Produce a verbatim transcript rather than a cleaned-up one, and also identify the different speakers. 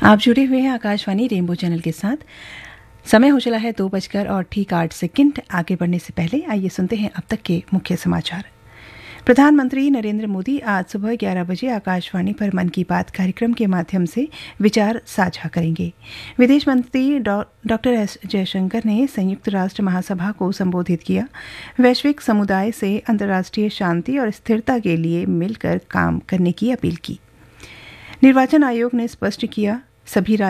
Speaker 1: आप जुड़े हुए हैं आकाशवाणी रेनबो चैनल के साथ। समय हो चला है दो बजकर और ठीक आठ सेकंड। आगे बढ़ने से पहले आइए सुनते हैं अब तक के मुख्य समाचार। प्रधानमंत्री नरेंद्र मोदी आज सुबह ग्यारह बजे आकाशवाणी पर मन की बात कार्यक्रम के माध्यम से विचार साझा करेंगे। विदेश मंत्री डॉक्टर एस जयशंकर ने संयुक्त राष्ट्र महासभा को संबोधित किया। वैश्विक समुदाय से अंतर्राष्ट्रीय शांति और स्थिरता के लिए मिलकर काम करने की अपील की। निर्वाचन आयोग ने स्पष्ट किया, सभी